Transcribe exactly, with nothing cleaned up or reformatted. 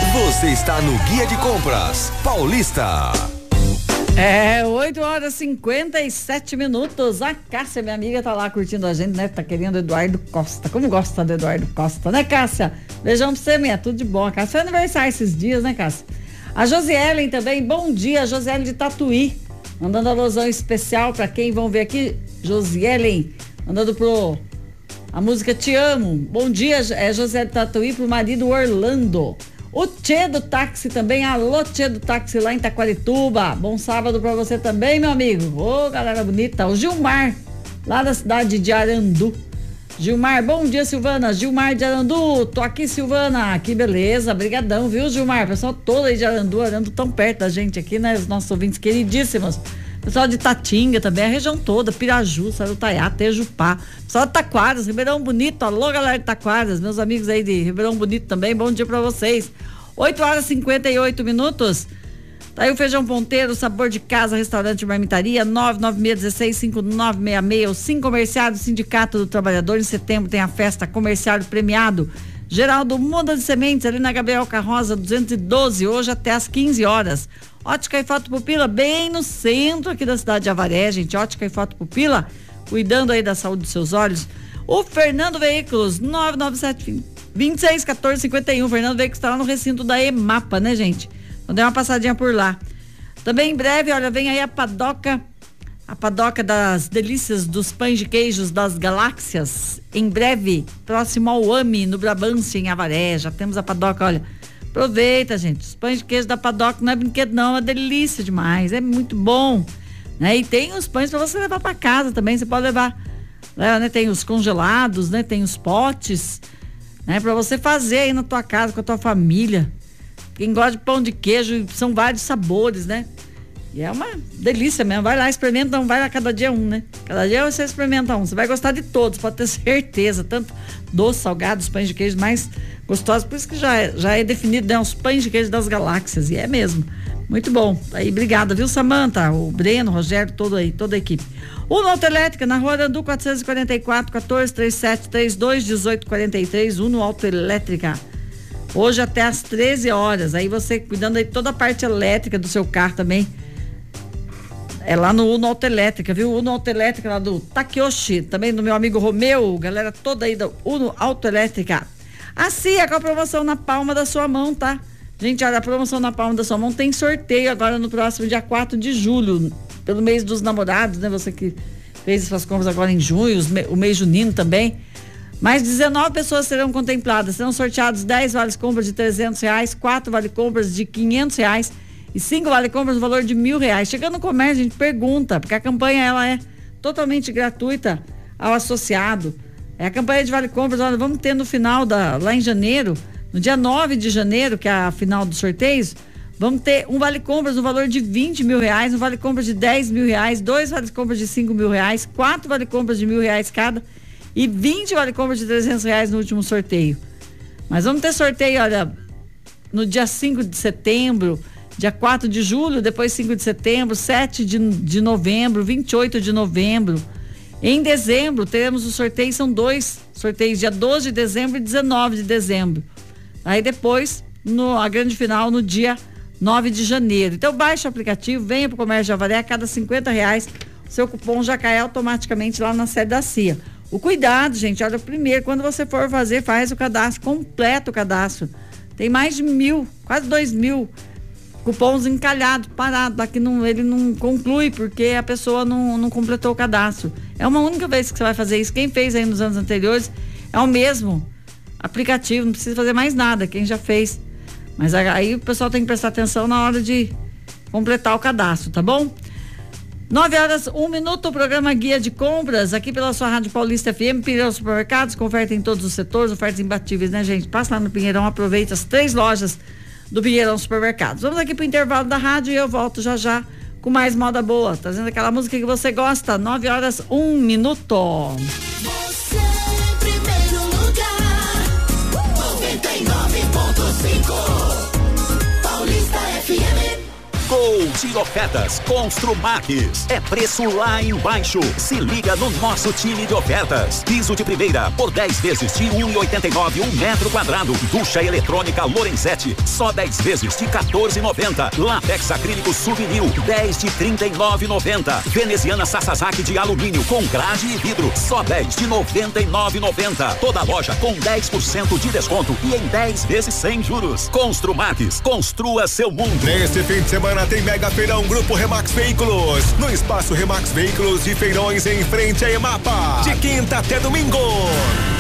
Você está no Guia de Compras Paulista. É, oito horas e cinquenta e sete minutos. A Cássia, minha amiga, tá lá curtindo a gente, né? Tá querendo Eduardo Costa. Como gosta do Eduardo Costa, né, Cássia? Beijão pra você, minha. Tudo de bom. A Cássia foi aniversário esses dias, né, Cássia? A Josielen também, bom dia. A Josielen de Tatuí. Mandando alusão especial pra quem vão ver aqui. Josielen, mandando pro... a música Te Amo. Bom dia, é José de Tatuí pro marido Orlando. O Tchê do Táxi também, alô Tchê do Táxi lá em Taquarituba. Bom sábado pra você também, meu amigo. Ô, galera bonita. O Gilmar, lá da cidade de Arandu. Gilmar, bom dia, Silvana. Gilmar de Arandu, tô aqui, Silvana. Que beleza, brigadão, viu, Gilmar? Pessoal todo aí de Arandu, Arandu tão perto da gente aqui, né? Os nossos ouvintes queridíssimos. Pessoal de Tatinga também, a região toda, Piraju, Sarutaiá, Tejupá. Pessoal de Taquaras, Ribeirão Bonito, alô galera de Taquaras, meus amigos aí de Ribeirão Bonito também, bom dia pra vocês. oito horas e cinquenta e oito minutos. Tá aí o Feijão Ponteiro, Sabor de Casa, Restaurante Marmitaria, nove nove seis um seis cinco nove seis seis. O Sim Comerciário, Sindicato do Trabalhador, em setembro tem a festa comerciário premiado. Geraldo Muda de Sementes, ali na Gabriel Carroza, duzentos e doze, hoje até às quinze horas. Ótica e Foto Pupila, bem no centro aqui da cidade de Avaré, gente. Ótica e Foto Pupila, cuidando aí da saúde dos seus olhos. O Fernando Veículos, nove nove sete, dois seis um quatro cinco um. Fernando Veículos está lá no recinto da EMAPA, né, gente? Então dê uma passadinha por lá. Também em breve, olha, vem aí a padoca, a padoca das delícias dos pães de queijos das galáxias. Em breve, próximo ao AMI, no Brabância, em Avaré. Já temos a padoca, olha. Aproveita, gente. Os pães de queijo da padoca não é brinquedo, não. É uma delícia demais. É muito bom. Né? E tem os pães para você levar para casa também. Você pode levar. Né? Tem os congelados, né? Tem os potes. Né? Para você fazer aí na tua casa, com a tua família. Quem gosta de pão de queijo, são vários sabores, né? E é uma delícia mesmo. Vai lá, experimenta, não vai lá cada dia um, né? Cada dia você experimenta um. Você vai gostar de todos, pode ter certeza. Tanto doce, salgado, os pães de queijo mais gostosos. Por isso que já é, já é definido, né? Os pães de queijo das galáxias. E é mesmo. Muito bom. Aí, obrigada, viu, Samanta? O Breno, o Rogério, todo aí, toda a equipe. Uno Autoelétrica, na Rua Arandu, quatrocentos e quarenta e quatro, quatorze, trinta e sete, trinta e dois, dezoito, quarenta e três. Uno Autoelétrica. Hoje até às treze horas. Aí você cuidando aí toda a parte elétrica do seu carro também. É lá no Uno Autoelétrica, viu? Uno Autoelétrica lá do Takeyoshi, também do meu amigo Romeu, galera toda aí da Uno Autoelétrica. A C I A com a promoção na palma da sua mão, tá? Gente, olha, a promoção na palma da sua mão tem sorteio agora no próximo dia quatro de julho, pelo mês dos namorados, né? Você que fez suas compras agora em junho, o mês junino também. Mais dezenove pessoas serão contempladas, serão sorteados dez vales compras de trezentos reais, quatro vale compras de quinhentos reais e cinco vale compras no valor de mil reais. Chegando no comércio, a gente pergunta, porque a campanha ela é totalmente gratuita ao associado. É a campanha de vale compras, olha, vamos ter no final da, lá em janeiro, no dia nove de janeiro, que é a final dos sorteios, vamos ter um vale compras no valor de vinte mil reais, um vale compras de dez mil reais, dois vale compras de cinco mil reais, quatro vale compras de mil reais cada e vinte vale compras de trezentos reais no último sorteio. Mas vamos ter sorteio, olha, no dia cinco de setembro, dia quatro de julho, depois cinco de setembro, sete de, de novembro, vinte e oito de novembro. Em dezembro, teremos o sorteio, são dois sorteios, dia doze de dezembro e dezenove de dezembro. Aí depois, no, a grande final, no dia nove de janeiro. Então, baixe o aplicativo, venha para o Comércio de Avaré, a cada cinquenta reais, o seu cupom já cai automaticamente lá na sede da C I A. O cuidado, gente, olha, primeiro, quando você for fazer, faz o cadastro, completa o cadastro. Tem mais de mil, quase dois mil cupons encalhados, parados, lá que não, ele não conclui porque a pessoa não, não completou o cadastro. É uma única vez que você vai fazer isso. Quem fez aí nos anos anteriores é o mesmo aplicativo, não precisa fazer mais nada, quem já fez. Mas aí o pessoal tem que prestar atenção na hora de completar o cadastro, tá bom? nove horas, um minuto, o programa Guia de Compras, aqui pela sua Rádio Paulista F M, Pinheirão Supermercados, com oferta em todos os setores, ofertas imbatíveis, né, gente? Passa lá no Pinheirão, aproveita as três lojas do Pinheirão Supermercados. Vamos aqui pro intervalo da rádio e eu volto já já com mais moda boa, trazendo aquela música que você gosta. Nove horas, um minuto. Você em primeiro lugar, noventa e nove ponto cinco, Paulista F M. Gol de ofertas. Construmax. É preço lá embaixo. Se liga no nosso time de ofertas. Piso de primeira por dez vezes de um e oitenta e nove um metro quadrado. Ducha eletrônica Lorenzetti, só dez vezes de quatorze e noventa. Látex acrílico Suvinil, dez de trinta e nove e noventa. Veneziana Sasazaki de alumínio com grade e vidro, só dez de noventa e nove e noventa. Toda loja com dez por cento de desconto e em dez vezes sem juros. Construmax, construa seu mundo. Neste fim de semana tem Mega Feirão Grupo Remax Veículos, no espaço Remax Veículos de Feirões em frente à EMAPA, de quinta até domingo.